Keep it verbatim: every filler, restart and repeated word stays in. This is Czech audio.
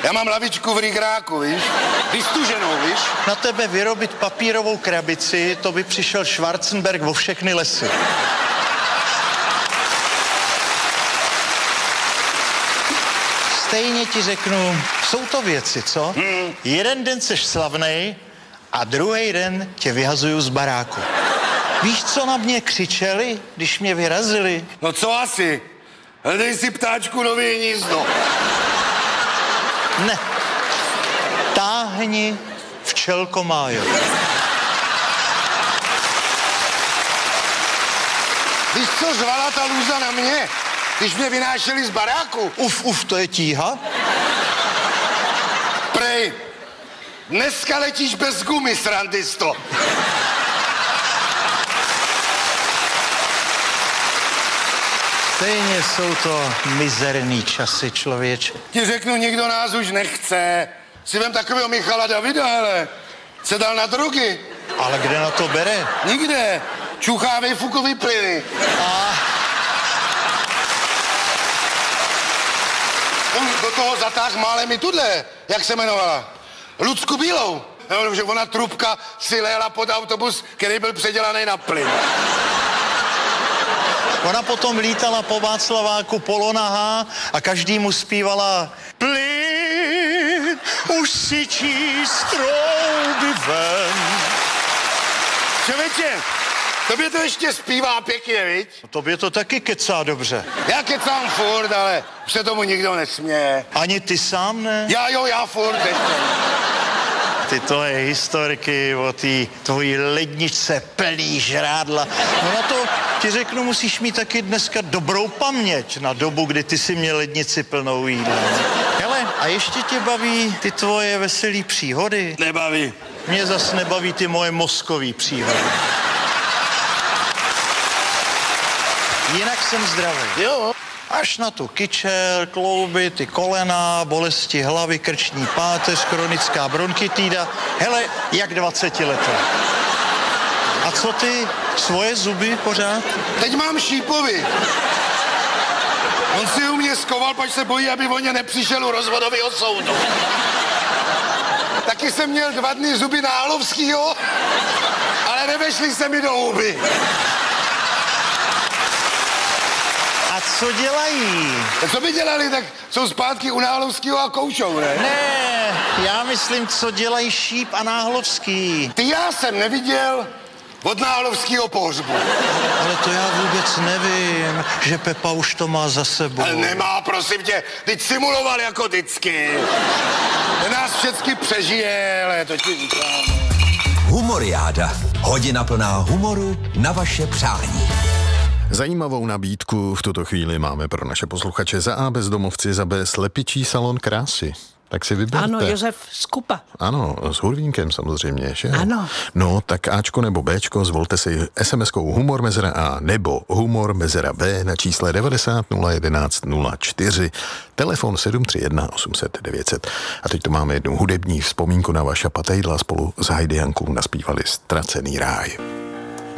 Já mám lavičku v rigráku, víš? Vystuženou, víš? Na tebe vyrobit papírovou krabici, to by přišel Schwarzenberg vo všechny lesy. Stejně ti řeknu, jsou to věci, co? Hmm. Jeden den seš slavnej a druhý den tě vyhazuju z baráku. Víš, co na mě křičeli, když mě vyrazili? No co asi? Hledej si ptáčku nový hnízdo. Ne. Táhni, včelko májo. Víš, co zvala ta lůza na mě, když mě vynášeli z baráku? Uf, uf, to je tíha. Prej, dneska letíš bez gumy, srandisto. Stejně jsou to mizerný časy, člověče. Ti řeknu, nikdo nás už nechce. Si vem takového Michala Davida, hele. Se dal na drogy. Ale kde na to bere? Nikde. Čuchá vejfukový plyny. A... On do toho zatáh málem i tudle. Jak se jmenovala? Lucku Bílou. No, že ona trubka si léla pod autobus, který byl předělaný na plyn. Ona potom lítala po Václaváku polonahá a každý mu zpívala plyn, už syčí z trouby ven. Čověče, tobě to ještě zpívá pěkně, viď? Tobě to taky kecá dobře. Já kecám furt, ale už se tomu nikdo nesměje. Ani ty sám ne? Já jo, já furt ještě. Ty tvoje historky o té tvojí ledničce plný žrádla. No na to ti řeknu, musíš mít taky dneska dobrou paměť na dobu, kdy ty si měl lednici plnou jídla. Hele, a ještě tě baví ty tvoje veselý příhody? Nebaví. Mě zas nebaví ty moje mozkový příhody. Jinak jsem zdravý. Jo. Až na tu kyčel, klouby, ty kolena, bolesti hlavy, krční páteř, chronická bronchitída. Hele, jak dvacetiletý. A co ty? Svoje zuby pořád? Teď mám šípovi. On si u mě skoval, pač se bojí, aby o ně nepřišel u rozvodového soudu. Taky jsem měl dva dny zuby Nálovskýho, ale nevešly se mi do huby. A co dělají? A co by dělali, tak jsou zpátky u Nálovskýho a koušou, ne? Ne, já myslím, co dělají Šíp a Náhlovský. Ty já jsem neviděl od Nálovskýho pohřbu. Ale to já vůbec nevím, že Pepa už to má za sebou. Ale nemá, prosím tě, teď simuloval jako vždycky. Ten nás všecky přežije, ale to ti říkám. Humoriáda. Hodina plná humoru na vaše přání. Zajímavou nabídku v tuto chvíli máme pro naše posluchače. Za A bezdomovci, za B slepičí salon krásy. Tak si vyberte. Ano, Josef Skupa. Ano, s Hurvínkem samozřejmě, že? Ano. No, tak Ačko nebo Bčko, zvolte si es em eskou humor mezera A nebo humor mezera B na čísle devadesát nula jedenáct nula čtyři, telefon sedm tři jedna osm set devět set. A teď tu máme jednu hudební vzpomínku na Vaša Patejdla, spolu s Heidi Jankou naspívali Ztracený ráj.